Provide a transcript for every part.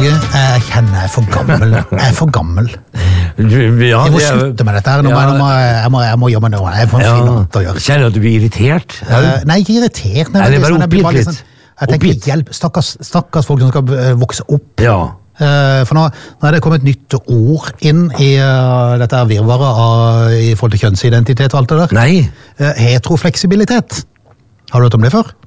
Jeg kjenner jeg er for gammel. Jeg er for gammel. Jeg må slutte med dette her. Jeg må jobbe med noe. Jeg får finne noe å gjøre. Kjenner du at du blir irritert? Nei, ikke irritert. Eller bare oppgitt litt? Jeg tenker, hjelp, stakkars folk som skal vokse opp. Ja. For nå er det kommet et nytt ord inn i dette virvaret i forhold til kjønnsidentitet og alt det der. Nei. Heterofleksibilitet. Har du hørt om det før?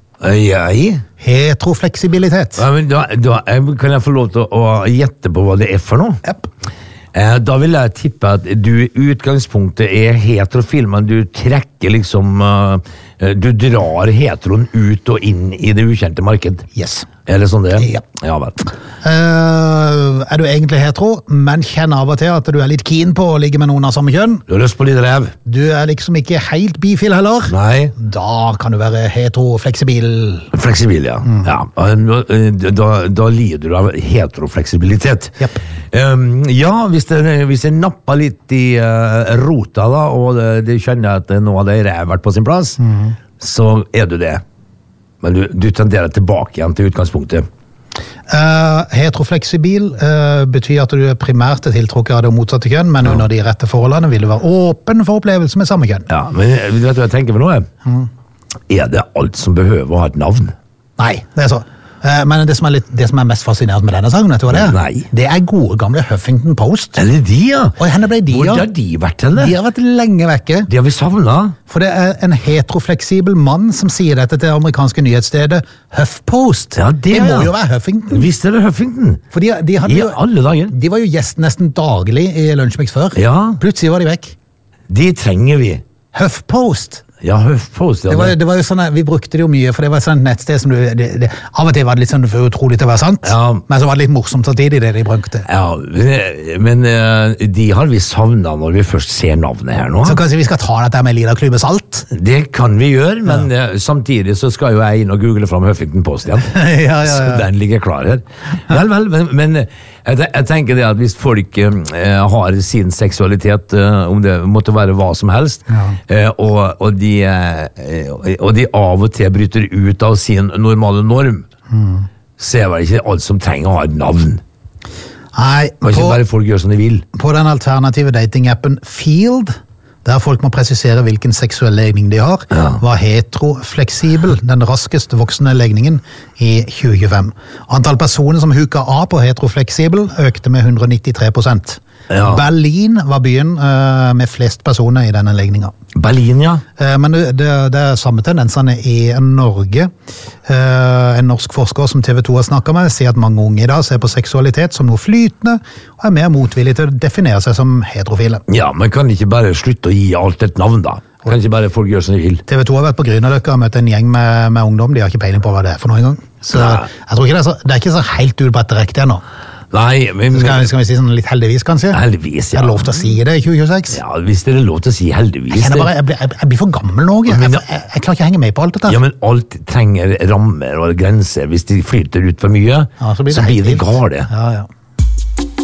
Heterofleksibilitet. Ja, men da kan jeg få lov til å gjette på hva det er for noe? Yep. Da vil jeg tippe at du i utgangspunktet er heterofil, men du trekker liksom du drar heteroen ut og inn i det ukjente marked. Yes. Er det sånn det er? Ja. Ja vel. Er du egentlig hetero, men kjenner av og til at du er litt keen på å ligge med noen av samme kjønn? Du har lyst på litt rev? Du er liksom ikke helt bifil heller? Nei. Da kan du være heterofleksibil. Fleksibil, ja. Ja. Da lider du av heterofleksibilitet. Yep. Ja, hvis jeg napper litt i rota da, og du kjenner at nå hadde rev vært på sin plass, så er du det. Men du tenderer tilbake igjen til utgangspunktet. Heterofleksibil betyr at du primært er tiltrukket av det motsatte kjønn, men under de rette forholdene vil du være åpen for opplevelse med samme kjønn. Ja, men vet du hva jeg tenker på nå? Er det alt som behøver å ha et navn? Nei, det er så. Men det som er mest fascinerende med denne sangen, vet du hva det er? Nei. Det er gode gamle Huffington Post. Eller de, ja. Og henne ble de, ja. Hvor har de vært henne? De har vært lenge vekke. De har vi savnet. For det er en heterofleksibel mann som sier dette til det amerikanske nyhetsstedet HuffPost. Ja, det må jo være Huffington. Visst er det Huffington. For de hadde I alle dager. De var jo gjest nesten daglig i Lunsjmix før. Ja. Plutselig var de vekk. De trenger vi. HuffPost. Ja, HuffPost. Ja. Det var jo sånn, vi brukte det jo mye, for det var et sånt nettsted som av og til var det litt sånn utrolig til å være sant, men så var det litt morsomt samtidig det de brukte. Ja, men de har vi savnet når vi først ser navnet her nå. Så kanskje vi skal ta dette med en liten klype salt? Det kan vi gjøre, men samtidig så skal jo jeg inn og google fram Huffington Post igjen. Så den ligger klar her. Vel, men jeg tenker det at hvis folk har sin seksualitet, om det måtte være hva som helst, og de av og til bryter ut av sin normale norm, så er det ikke alt som trenger å ha et navn. Nei, kan ikke bare folk gjøre som de vil. På den alternative datingappen Field, der folk må presisere hvilken seksuell legning de har, var heterofleksibel den raskest voksende legningen i 2025. Antall personer som huka av på heterofleksibel økte med 193%. Berlin var byen med flest personer i denne legningen. Berlin, ja. Men det er samme tendensene i Norge. En norsk forsker som TV 2 har snakket med, sier at mange unge i dag ser på seksualitet som noe flytende, og er mer motvillige til å definere seg som heterofile. Ja, men kan ikke bare slutte å gi alt et navn da? Kan ikke bare folk gjøre som de vil? TV 2 har vært på Grünerløkka og møtt en gjeng med ungdom, de har ikke peiling på hva det er for noe engang. Så jeg tror ikke det er ikke så helt utbredt direkte ennå. Nei, men... Skal vi si sånn litt heldigvis, kanskje? Heldigvis, ja. Er det lov til å si det i 2026? Ja, hvis det er lov til å si heldigvis. Jeg blir for gammel nå, jeg klarer ikke å henge med på alt dette. Ja, men alt trenger rammer og grenser. Hvis de flyter ut for mye, så blir det gale. Ja.